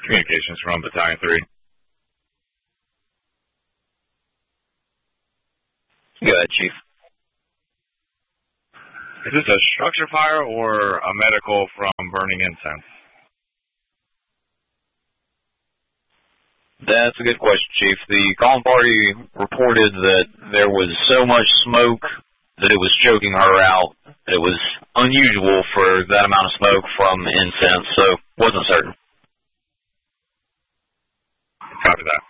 Communications from Battalion 3. Go ahead, Chief. Is this a structure fire or a medical from burning incense? That's a good question, Chief. The calling party reported that there was so much smoke that it was choking her out. It was unusual for that amount of smoke from incense, so wasn't certain. Copy that.